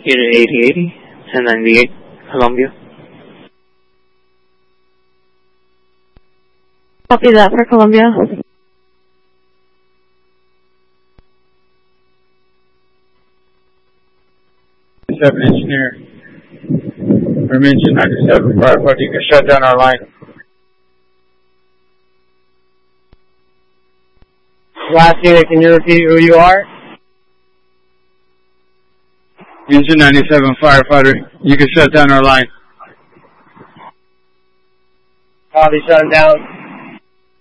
Unit 8080, 1098, Columbia. Copy that for Columbia. Engineer. From engine 97 firefighter, you can shut down our line. Last unit, can you repeat who you are? Engine 97 firefighter, you can shut down our line. Copy, shut down.